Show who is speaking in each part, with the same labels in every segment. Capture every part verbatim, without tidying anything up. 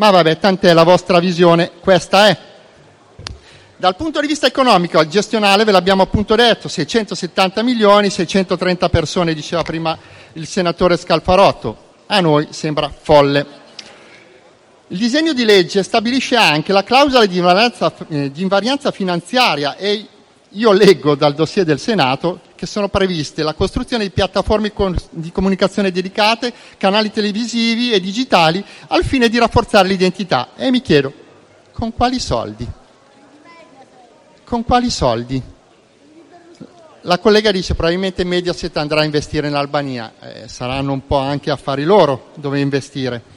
Speaker 1: Ma vabbè, tant'è, la vostra visione questa è. Dal punto di vista economico, al gestionale ve l'abbiamo appunto detto, seicentosettanta milioni, seicentotrenta persone, diceva prima il senatore Scalfarotto. A noi sembra folle. Il disegno di legge stabilisce anche la clausola di invarianza, eh, di invarianza finanziaria e io leggo dal dossier del Senato che sono previste la costruzione di piattaforme di comunicazione dedicate, canali televisivi e digitali al fine di rafforzare l'identità. E mi chiedo, con quali soldi? Con quali soldi? La collega dice probabilmente Mediaset andrà a investire in Albania, eh, saranno un po' anche affari loro dove investire.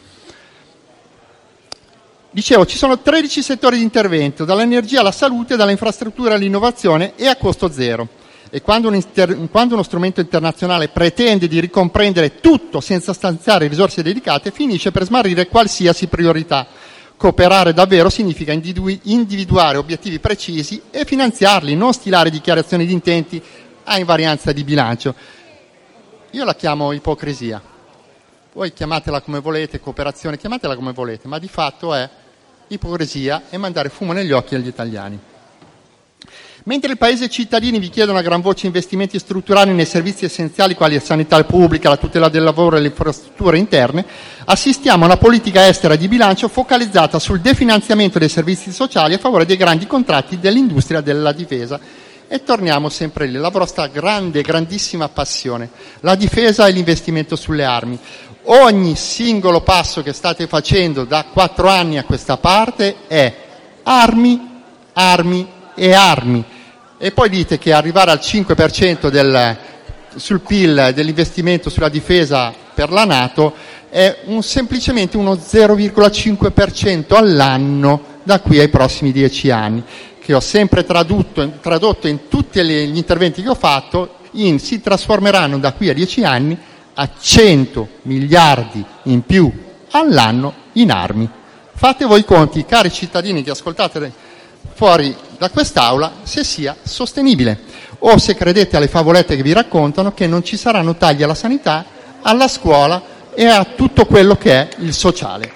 Speaker 1: Dicevo, ci sono tredici settori di intervento, dall'energia alla salute, dalle infrastrutture all'innovazione e a costo zero. E quando, un inter- quando uno strumento internazionale pretende di ricomprendere tutto senza stanziare risorse dedicate, finisce per smarrire qualsiasi priorità. Cooperare davvero significa individu- individuare obiettivi precisi e finanziarli, non stilare dichiarazioni di intenti a invarianza di bilancio. Io la chiamo ipocrisia. Voi chiamatela come volete, cooperazione, chiamatela come volete, ma di fatto è ipocrisia e mandare fumo negli occhi agli italiani. Mentre il Paese e i cittadini vi chiedono a gran voce investimenti strutturali nei servizi essenziali quali la sanità pubblica, la tutela del lavoro e le infrastrutture interne, assistiamo a una politica estera di bilancio focalizzata sul definanziamento dei servizi sociali a favore dei grandi contratti dell'industria della difesa. E torniamo sempre lì, la vostra grande, grandissima passione, la difesa e l'investimento sulle armi. Ogni singolo passo che state facendo da quattro anni a questa parte è armi, armi e armi. E poi dite che arrivare al cinque per cento del, sul P I L dell'investimento sulla difesa per la NATO è un, semplicemente uno zero virgola cinque per cento all'anno da qui ai prossimi dieci anni, che ho sempre tradotto, tradotto in tutti gli interventi che ho fatto in si trasformeranno da qui a dieci anni a cento miliardi in più all'anno in armi. Fate voi i conti, cari cittadini che ascoltate fuori da quest'aula, se sia sostenibile o se credete alle favolette che vi raccontano che non ci saranno tagli alla sanità, alla scuola e a tutto quello che è il sociale.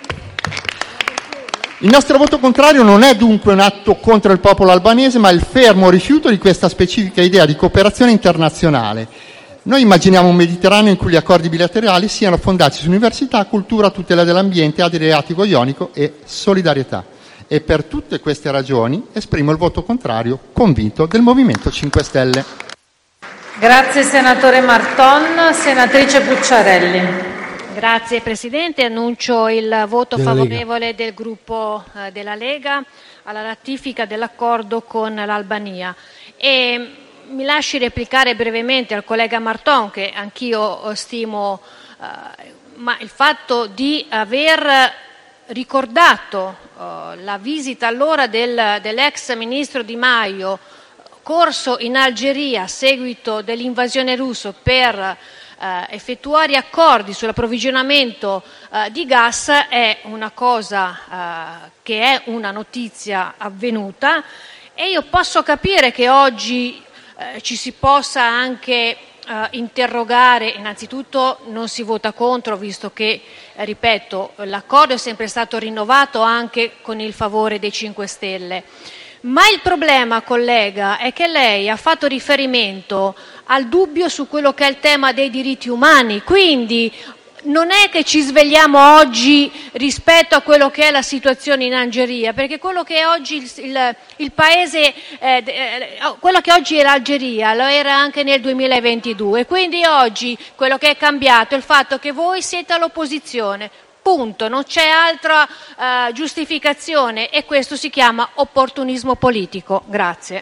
Speaker 1: Il nostro voto contrario non è dunque un atto contro il popolo albanese, ma il fermo rifiuto di questa specifica idea di cooperazione internazionale. Noi immaginiamo un Mediterraneo in cui gli accordi bilaterali siano fondati su università, cultura, tutela dell'ambiente, Adriatico Ionico e solidarietà. E per tutte queste ragioni esprimo il voto contrario convinto del Movimento cinque Stelle.
Speaker 2: Grazie senatore Marton. Senatrice Pucciarelli.
Speaker 3: Grazie Presidente, annuncio il voto
Speaker 4: della
Speaker 3: favorevole
Speaker 4: Lega.
Speaker 3: del gruppo eh, della Lega alla ratifica dell'accordo con l'Albania. E mi lasci replicare brevemente al collega Marton, che anch'io stimo, eh, ma il fatto di aver ricordato eh, la visita allora del, dell'ex ministro Di Maio, corso in Algeria a seguito dell'invasione russa per Uh, effettuare accordi sull'approvvigionamento uh, di gas, è una cosa uh, che è una notizia avvenuta, e io posso capire che oggi uh, ci si possa anche uh, interrogare. Innanzitutto non si vota contro, visto che, eh, ripeto, l'accordo è sempre stato rinnovato anche con il favore dei cinque Stelle. Ma il problema, collega, è che lei ha fatto riferimento al dubbio su quello che è il tema dei diritti umani, quindi non è che ci svegliamo oggi rispetto a quello che è la situazione in Algeria, perché quello che è oggi il, il, il paese, eh, eh, quello che oggi è l'Algeria lo era anche nel duemilaventidue, quindi oggi quello che è cambiato è il fatto che voi siete all'opposizione. Punto, non c'è altra uh, giustificazione, e questo si chiama opportunismo politico. Grazie.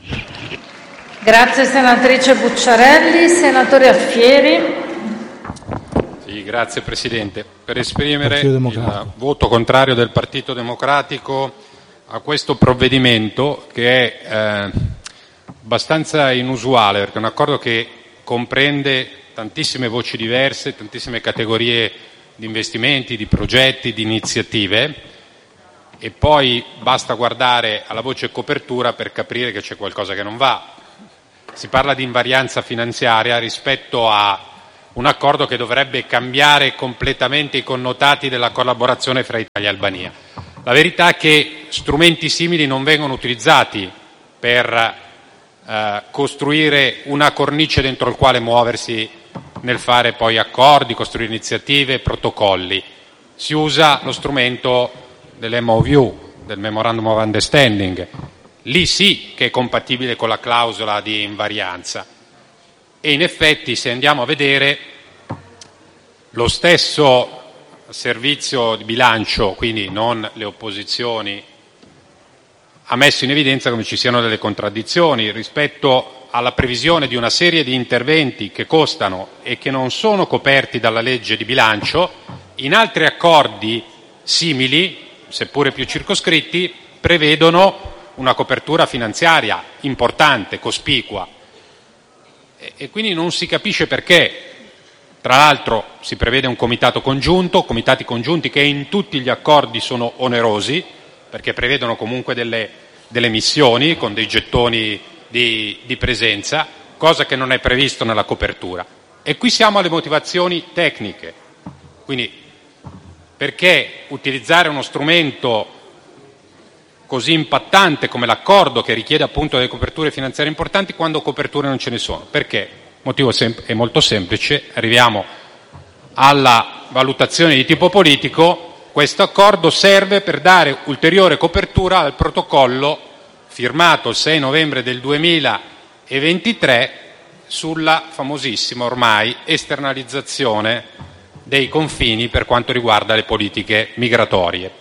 Speaker 2: Grazie senatrice Pucciarelli. Senatore Alfieri.
Speaker 5: Sì, grazie Presidente. Per esprimere il voto contrario del Partito Democratico a questo provvedimento, che è eh, abbastanza inusuale, perché è un accordo che comprende tantissime voci diverse, tantissime categorie di investimenti, di progetti, di iniziative, e poi basta guardare alla voce copertura per capire che c'è qualcosa che non va. Si parla di invarianza finanziaria rispetto a un accordo che dovrebbe cambiare completamente i connotati della collaborazione fra Italia e Albania. La verità è che strumenti simili non vengono utilizzati per eh, costruire una cornice dentro il quale muoversi nel fare poi accordi, costruire iniziative, protocolli. Si usa lo strumento dell'M O U, del Memorandum of Understanding. Lì sì che è compatibile con la clausola di invarianza. E in effetti, se andiamo a vedere, lo stesso servizio di bilancio, quindi non le opposizioni, ha messo in evidenza come ci siano delle contraddizioni rispetto alla previsione di una serie di interventi che costano e che non sono coperti dalla legge di bilancio. In altri accordi simili, seppure più circoscritti, prevedono una copertura finanziaria importante, cospicua, e, e quindi non si capisce perché. Tra l'altro si prevede un comitato congiunto, comitati congiunti che in tutti gli accordi sono onerosi, perché prevedono comunque delle, delle missioni con dei gettoni di, di presenza, cosa che non è previsto nella copertura. E qui siamo alle motivazioni tecniche. Quindi perché utilizzare uno strumento così impattante come l'accordo, che richiede appunto delle coperture finanziarie importanti, quando coperture non ce ne sono? Perché? Il motivo è molto semplice, arriviamo alla valutazione di tipo politico. Questo accordo serve per dare ulteriore copertura al protocollo firmato il sei novembre del duemilaventitré sulla famosissima ormai esternalizzazione dei confini per quanto riguarda le politiche migratorie.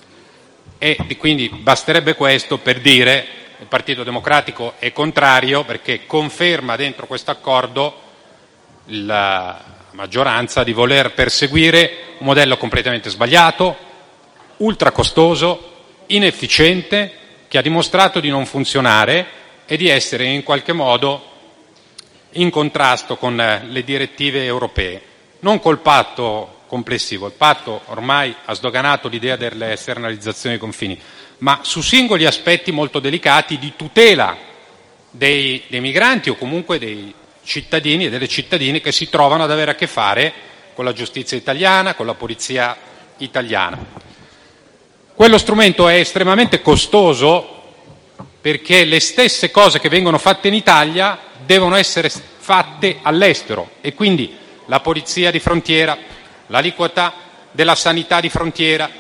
Speaker 5: E quindi basterebbe questo per dire il Partito Democratico è contrario, perché conferma dentro questo accordo la maggioranza di voler perseguire un modello completamente sbagliato, ultra costoso, inefficiente, che ha dimostrato di non funzionare e di essere in qualche modo in contrasto con le direttive europee, non col patto complessivo. Il patto ormai ha sdoganato l'idea delle esternalizzazioni dei confini, ma su singoli aspetti molto delicati di tutela dei, dei migranti o comunque dei cittadini e delle cittadine che si trovano ad avere a che fare con la giustizia italiana, con la polizia italiana. Quello strumento è estremamente costoso, perché le stesse cose che vengono fatte in Italia devono essere fatte all'estero, e quindi la polizia di frontiera, l'aliquota della sanità di frontiera,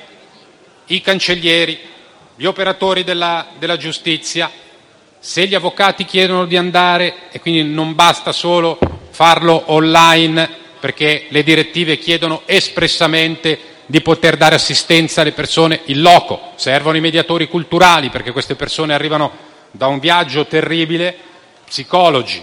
Speaker 5: i cancellieri, gli operatori della, della giustizia, se gli avvocati chiedono di andare, e quindi non basta solo farlo online, perché le direttive chiedono espressamente di poter dare assistenza alle persone in loco, servono i mediatori culturali, perché queste persone arrivano da un viaggio terribile, psicologi,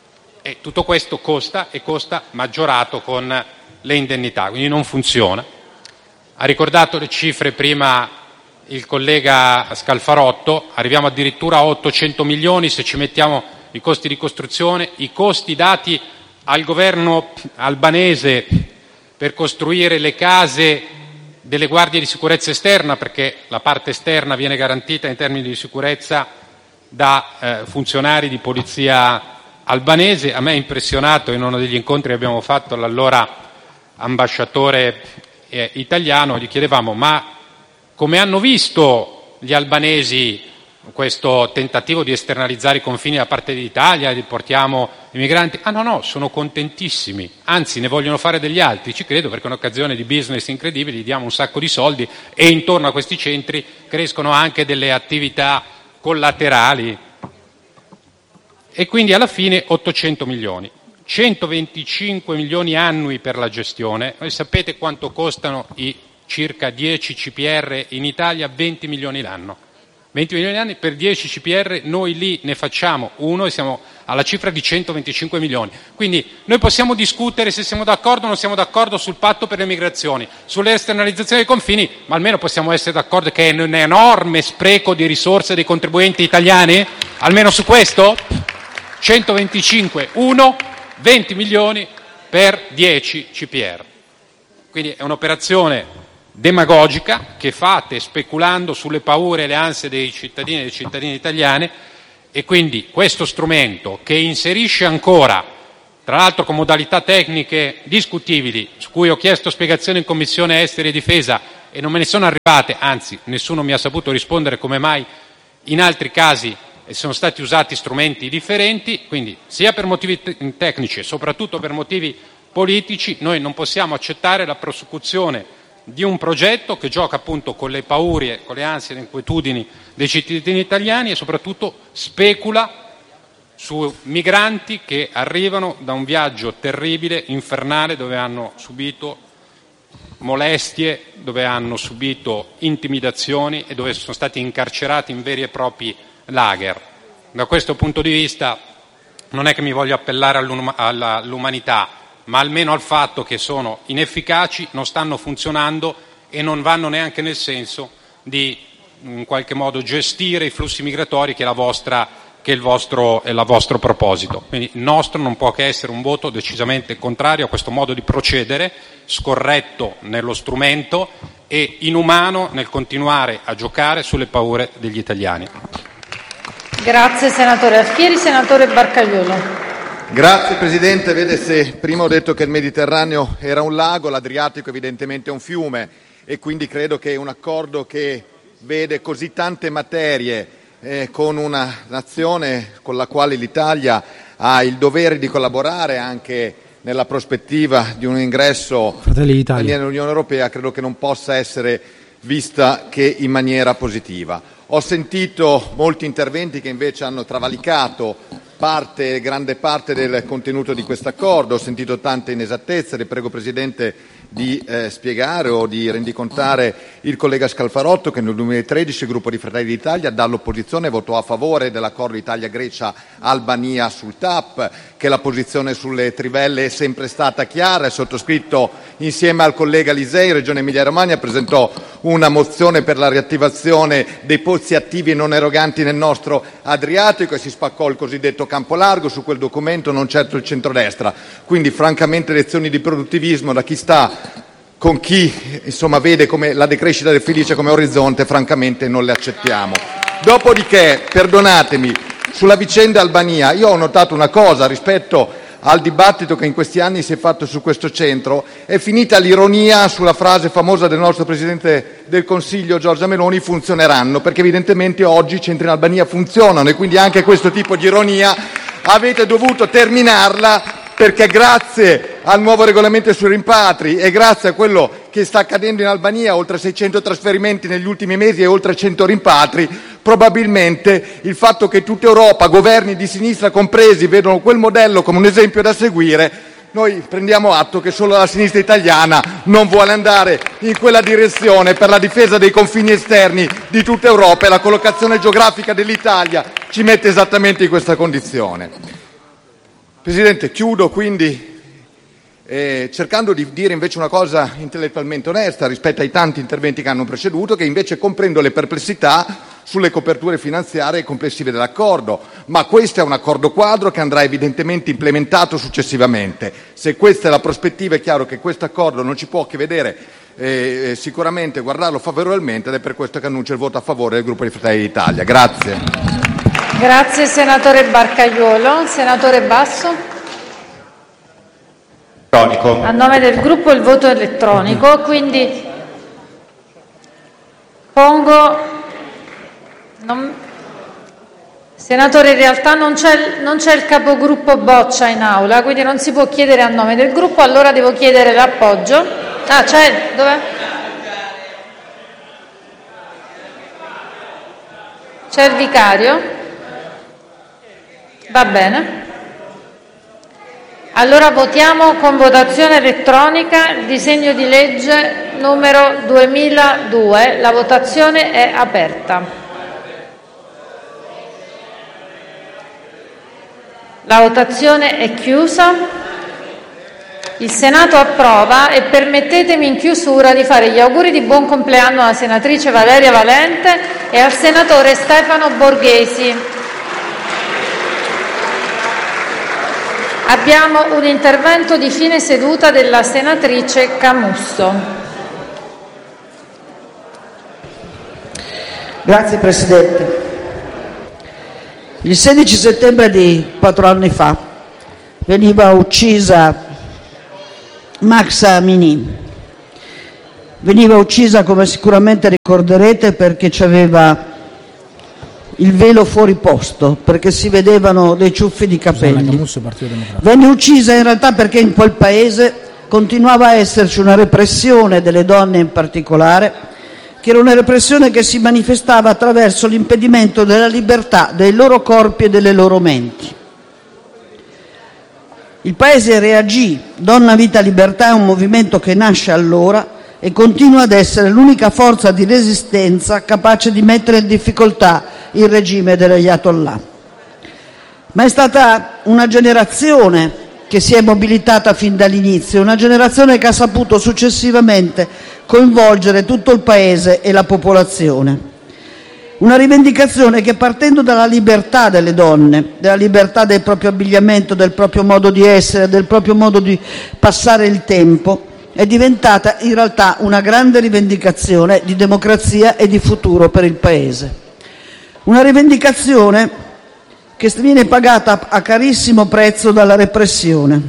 Speaker 5: e tutto questo costa, e costa maggiorato con le indennità, quindi non funziona. Ha ricordato le cifre prima il collega Scalfarotto, arriviamo addirittura a ottocento milioni se ci mettiamo i costi di costruzione, i costi dati al governo albanese per costruire le case delle guardie di sicurezza esterna, perché la parte esterna viene garantita in termini di sicurezza da eh, funzionari di polizia albanese. A me è impressionato, in uno degli incontri che abbiamo fatto, l'allora ambasciatore eh, italiano, gli chiedevamo: ma come hanno visto gli albanesi questo tentativo di esternalizzare i confini da parte dell'Italia, li portiamo i migranti? Ah no, no, sono contentissimi, anzi ne vogliono fare degli altri. Ci credo, perché è un'occasione di business incredibile, gli diamo un sacco di soldi e intorno a questi centri crescono anche delle attività collaterali. E quindi alla fine ottocento milioni, centoventicinque milioni annui per la gestione. Voi sapete quanto costano i circa dieci C P R in Italia? venti milioni l'anno. venti milioni l'anno per dieci C P R, noi lì ne facciamo uno e siamo alla cifra di centoventicinque milioni. Quindi noi possiamo discutere se siamo d'accordo o non siamo d'accordo sul patto per le migrazioni, sulle esternalizzazioni dei confini, ma almeno possiamo essere d'accordo che è un enorme spreco di risorse dei contribuenti italiani? Almeno su questo? centoventicinque uno, venti milioni per dieci C P R. Quindi è un'operazione demagogica che fate speculando sulle paure e le ansie dei cittadini e delle cittadine italiane, e quindi questo strumento, che inserisce ancora tra l'altro con modalità tecniche discutibili, su cui ho chiesto spiegazioni in Commissione Esteri e Difesa e non me ne sono arrivate, anzi nessuno mi ha saputo rispondere come mai in altri casi sono stati usati strumenti differenti. Quindi sia per motivi te- tecnici e soprattutto per motivi politici noi non possiamo accettare la prosecuzione di un progetto che gioca appunto con le paure, con le ansie e le inquietudini dei cittadini italiani e soprattutto specula su migranti che arrivano da un viaggio terribile, infernale, dove hanno subito molestie, dove hanno subito intimidazioni e dove sono stati incarcerati in veri e propri lager. Da questo punto di vista non è che mi voglio appellare all'um- all'umanità, ma almeno al fatto che sono inefficaci, non stanno funzionando e non vanno neanche nel senso di in qualche modo gestire i flussi migratori che è la vostra che è il vostro, è il vostro proposito. Quindi il nostro non può che essere un voto decisamente contrario a questo modo di procedere, scorretto nello strumento e inumano nel continuare a giocare sulle paure degli italiani.
Speaker 2: Grazie senatore Alfieri. Senatore Barcaiuolo.
Speaker 4: Grazie Presidente. Vede, se prima ho detto che il Mediterraneo era un lago, l'Adriatico evidentemente è un fiume, e quindi credo che un accordo che vede così tante materie eh, con una nazione con la quale l'Italia ha il dovere di collaborare anche nella prospettiva di un ingresso nell'Unione Europea, credo che non possa essere vista che in maniera positiva. Ho sentito molti interventi che invece hanno travalicato parte, grande parte del contenuto di questo accordo, ho sentito tante inesattezze, le prego Presidente di eh, spiegare o di rendicontare il collega Scalfarotto che nel duemilatredici il gruppo di Fratelli d'Italia dall'opposizione votò a favore dell'accordo Italia-Grecia-Albania sul T A P, che la posizione sulle trivelle è sempre stata chiara. Il sottoscritto insieme al collega Lisei, Regione Emilia-Romagna, presentò una mozione per la riattivazione dei pozzi attivi e non eroganti nel nostro Adriatico e si spaccò il cosiddetto campo largo su quel documento, non certo il centrodestra. Quindi francamente lezioni di produttivismo da chi sta con chi insomma vede come la decrescita del Felice come orizzonte, francamente non le accettiamo. Dopodiché, perdonatemi, sulla vicenda Albania io ho notato una cosa rispetto al dibattito che in questi anni si è fatto su questo centro: è finita l'ironia sulla frase famosa del nostro Presidente del Consiglio Giorgia Meloni, funzioneranno, perché evidentemente oggi i centri in Albania funzionano e quindi anche questo tipo di ironia avete dovuto terminarla, perché grazie al nuovo regolamento sui rimpatri e grazie a quello che sta accadendo in Albania, oltre seicento trasferimenti negli ultimi mesi e oltre cento rimpatri, probabilmente il fatto che tutta Europa, governi di sinistra compresi, vedono quel modello come un esempio da seguire, noi prendiamo atto che solo la sinistra italiana non vuole andare in quella direzione per la difesa dei confini esterni di tutta Europa, e la collocazione geografica dell'Italia ci mette esattamente in questa condizione. Presidente, chiudo quindi eh, cercando di dire invece una cosa intellettualmente onesta rispetto ai tanti interventi che hanno preceduto, che invece comprendo le perplessità sulle coperture finanziarie complessive dell'accordo, ma questo è un accordo quadro che andrà evidentemente implementato successivamente. Se questa è la prospettiva, è chiaro che questo accordo non ci può che vedere eh, sicuramente guardarlo favorevolmente, ed è per questo che annuncio il voto a favore del gruppo di Fratelli d'Italia. Grazie.
Speaker 2: Grazie senatore Barcaiuolo. Senatore Basso.
Speaker 6: Elettronico.
Speaker 2: A nome del gruppo il voto elettronico, quindi pongo... Non... Senatore, in realtà non c'è, non c'è il capogruppo Boccia in aula, quindi non si può chiedere a nome del gruppo, allora devo chiedere l'appoggio. Ah, c'è? Dov'è? C'è il vicario? Va bene. Allora votiamo con votazione elettronica il disegno di legge numero duemiladue. La votazione è aperta. La votazione è chiusa. Il Senato approva, e permettetemi in chiusura di fare gli auguri di buon compleanno alla senatrice Valeria Valente e al senatore Stefano Borghesi. Abbiamo un intervento di fine seduta della senatrice Camusso.
Speaker 7: Grazie Presidente. Il sedici settembre di quattro anni fa
Speaker 6: veniva uccisa Mahsa Amini. Veniva uccisa, come sicuramente ricorderete, perché c'aveva il velo fuori posto, perché si vedevano dei ciuffi di capelli. Venne uccisa in realtà perché in quel paese continuava a esserci una repressione delle donne in particolare, che era una repressione che si manifestava attraverso l'impedimento della libertà dei loro corpi e delle loro menti. Il paese reagì. Donna, Vita, Libertà è un movimento che nasce allora e continua ad essere l'unica forza di resistenza capace di mettere in difficoltà il regime dell'Ayatollah. Ma è stata una generazione che si è mobilitata fin dall'inizio, una generazione che ha saputo successivamente coinvolgere tutto il paese e la popolazione. Una rivendicazione che, partendo dalla libertà delle donne, della libertà del proprio abbigliamento, del proprio modo di essere, del proprio modo di passare il tempo, è diventata in realtà una grande rivendicazione di democrazia e di futuro per il paese. Una rivendicazione che viene pagata a carissimo prezzo dalla repressione.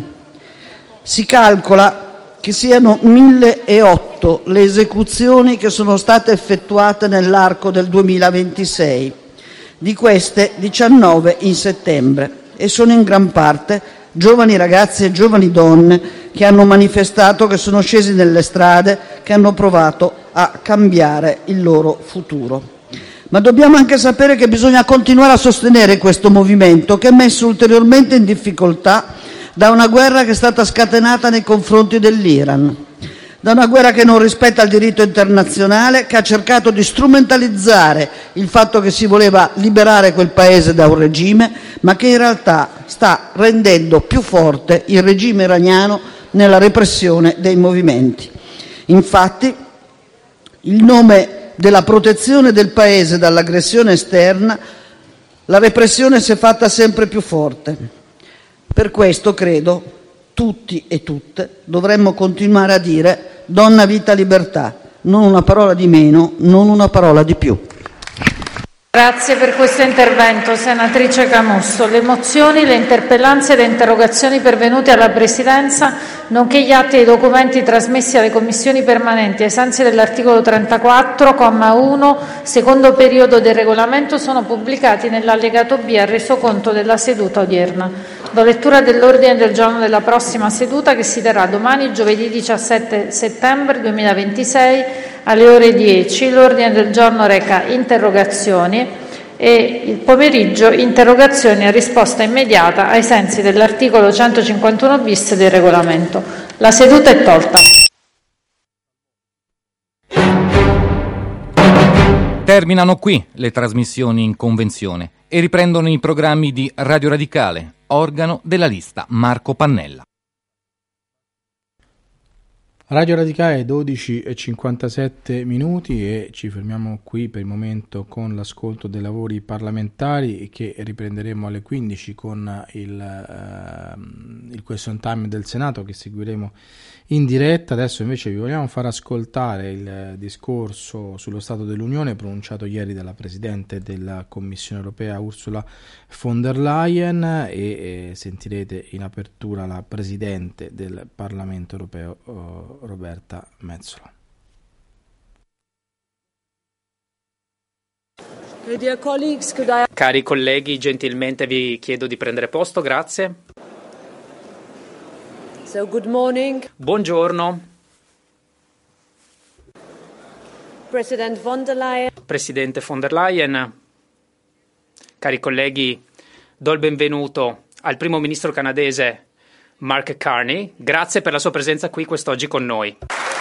Speaker 6: Si calcola che siano milleotto le esecuzioni che sono state effettuate nell'arco del duemilaventisei, di queste diciannove in settembre, e sono in gran parte giovani ragazzi e giovani donne che hanno manifestato, che sono scesi nelle strade, che hanno provato a cambiare il loro futuro. Ma dobbiamo anche sapere che bisogna continuare a sostenere questo movimento, che è messo ulteriormente in difficoltà da una guerra che è stata scatenata nei confronti dell'Iran, da una guerra che non rispetta il diritto internazionale, che ha cercato di strumentalizzare il fatto che si voleva liberare quel paese da un regime, ma che in realtà sta rendendo più forte il regime iraniano nella repressione dei movimenti. Infatti, in nome della protezione del paese dall'aggressione esterna, la repressione si è fatta sempre più forte. Per questo credo tutti e tutte dovremmo continuare a dire donna, vita, libertà, non una parola di meno, non una parola di più.
Speaker 2: Grazie per questo intervento, senatrice Camusso. Le mozioni, le interpellanze e le interrogazioni pervenute alla Presidenza, nonché gli atti e i documenti trasmessi alle Commissioni permanenti ai sensi dell'articolo trentaquattro, comma uno, secondo periodo del Regolamento, sono pubblicati nell'allegato B al resoconto della seduta odierna. Do lettura dell'ordine del giorno della prossima seduta, che si terrà domani, giovedì diciassette settembre duemilaventisei, alle ore dieci. L'ordine del giorno reca interrogazioni e il pomeriggio interrogazioni a risposta immediata ai sensi dell'articolo centocinquantuno bis del Regolamento. La seduta è tolta.
Speaker 7: Terminano qui le trasmissioni in convenzione e riprendono i programmi di Radio Radicale, organo della lista Marco Pannella.
Speaker 8: Radio Radicale, dodici e cinquantasette minuti, e ci fermiamo qui per il momento con l'ascolto dei lavori parlamentari, che riprenderemo alle quindici con il, uh, il question time del Senato, che seguiremo in diretta. Adesso invece vi vogliamo far ascoltare il discorso sullo Stato dell'Unione pronunciato ieri dalla Presidente della Commissione Europea Ursula von der Leyen, e, e sentirete in apertura la Presidente del Parlamento Europeo, uh, Roberta Metsola.
Speaker 9: Cari colleghi, gentilmente vi chiedo di prendere posto, grazie.
Speaker 10: So, good morning.
Speaker 9: Buongiorno.
Speaker 10: President von der Leyen.
Speaker 9: Presidente von der Leyen, cari colleghi, do il benvenuto al primo ministro canadese Mark Carney. Grazie per la sua presenza qui quest'oggi con noi.